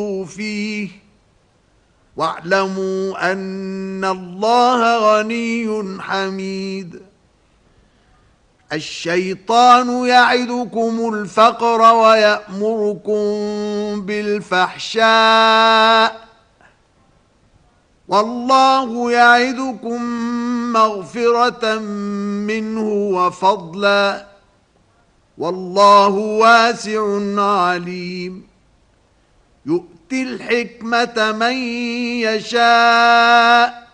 فيه واعلموا أن الله غني حميد. الشيطان يعدكم الفقر ويأمركم بالفحشاء والله يعدكم مغفرة منه وفضلا والله واسع عليم. يؤتي الحكمة من يشاء